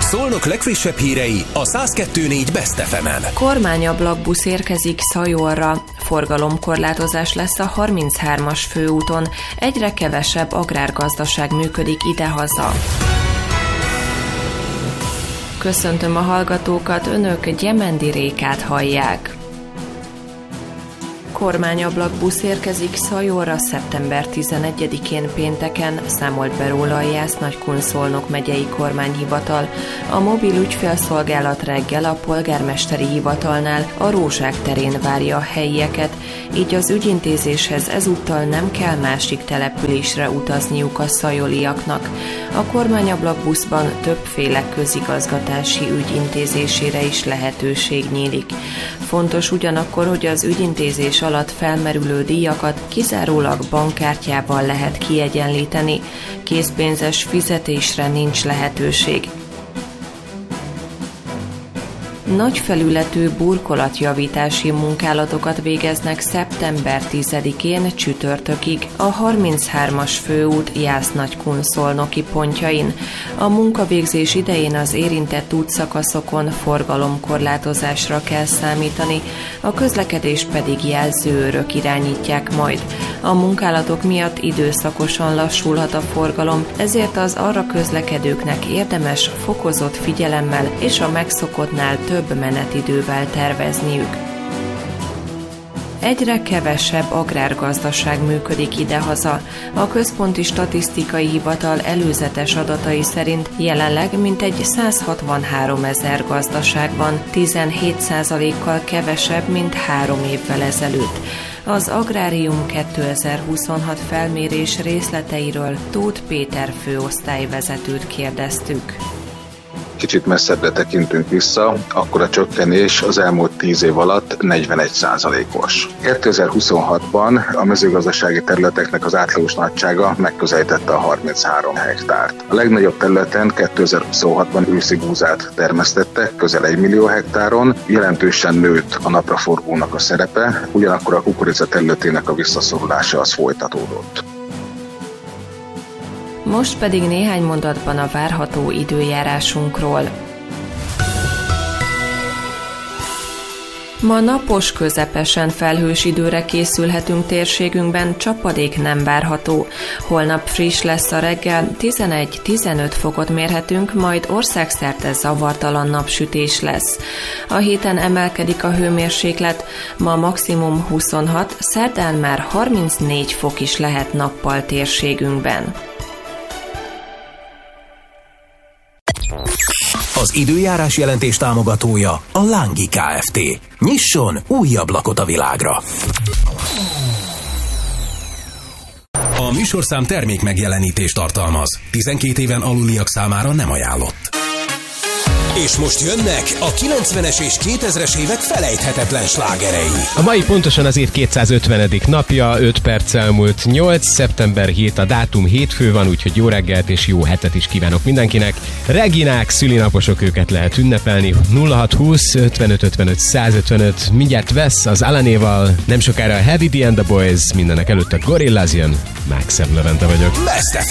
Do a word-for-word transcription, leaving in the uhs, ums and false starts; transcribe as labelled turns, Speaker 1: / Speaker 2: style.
Speaker 1: Szolnok legfrissebb hírei a száz kettő négy Best ef emen.
Speaker 2: Kormányablakbusz érkezik Szajorra. Forgalomkorlátozás lesz a harminchármas főúton. Egyre kevesebb agrárgazdaság működik idehaza. Köszöntöm a hallgatókat, önök Gyemendi Rékát hallják. Kormányablakbusz érkezik Szajorra szeptember tizenegyedikén pénteken, számolt be róla a Jász-Nagykun-Szolnok megyei kormányhivatal. A mobil ügyfélszolgálat reggel a polgármesteri hivatalnál, a Rózsák terén várja a helyieket, így az ügyintézéshez ezúttal nem kell másik településre utazniuk a szajoliaknak. A kormányablakbuszban többféle közigazgatási ügy intézésére is lehetőség nyílik. Fontos ugyanakkor, hogy az ügyintézés alatt felmerülő díjakat kizárólag bankkártyával lehet kiegyenlíteni, készpénzes fizetésre nincs lehetőség. Nagy felületű burkolatjavítási munkálatokat végeznek szeptember tizedikén csütörtökig a harminchármas főút Jász-Nagykun-Szolnoki pontjain. A munkavégzés idején az érintett útszakaszokon forgalomkorlátozásra kell számítani, a közlekedés pedig jelzőőrök irányítják majd. A munkálatok miatt időszakosan lassulhat a forgalom, ezért az arra közlekedőknek érdemes fokozott figyelemmel és a megszokottnál több több menetidővel tervezniük. Egyre kevesebb agrárgazdaság működik idehaza. A Központi Statisztikai Hivatal előzetes adatai szerint jelenleg mintegy száz hatvanhárom ezer gazdaság van, tizenhét százalékkal kevesebb, mint három évvel ezelőtt. Az Agrárium kétezer-huszonhat felmérés részleteiről Tóth Péter főosztályvezetőt kérdeztük.
Speaker 3: Kicsit messzebbre tekintünk vissza, akkor a csökkenés az elmúlt tíz év alatt negyvenegy százalékos. kétezer-huszonhatban a mezőgazdasági területeknek az átlagos nagysága megközelítette a harminchárom hektárt. A legnagyobb területen kétezer-huszonhatban őszi búzát termesztettek, közel egy millió hektáron, jelentősen nőtt a napraforgónak a szerepe, ugyanakkor a kukorica területének a visszaszorulása az folytatódott.
Speaker 2: Most pedig néhány mondatban a várható időjárásunkról. Ma napos, közepesen felhős időre készülhetünk térségünkben, csapadék nem várható. Holnap friss lesz a reggel, tizenegy-tizenöt fokot mérhetünk, majd országszerte zavartalan napsütés lesz. A héten emelkedik a hőmérséklet, ma maximum huszonhat, szerdán már harmincnégy fok is lehet nappal térségünkben.
Speaker 1: Az időjárás jelentés támogatója a Lángi Kft. Nyisson új ablakot a világra! A műsorszám termék megjelenítést tartalmaz. tizenkét éven aluliak számára nem ajánlott. És most jönnek a kilencvenes és kétezres évek felejthetetlen slágerei.
Speaker 4: A mai pontosan az év kétszázötvenedik napja, öt perc elmúlt nyolc, szeptember hetedike, a dátum hétfő van, úgyhogy jó reggelt és jó hetet is kívánok mindenkinek. Reginák, szülinaposok, őket lehet ünnepelni. nulla hat húsz ötvenöt ötvenöt százötvenöt, mindjárt Vesz az Alanéval, nem sokára a Heavy D and the Boys, mindenek előtt a Gorillaz jön. Max Levente vagyok.
Speaker 1: Best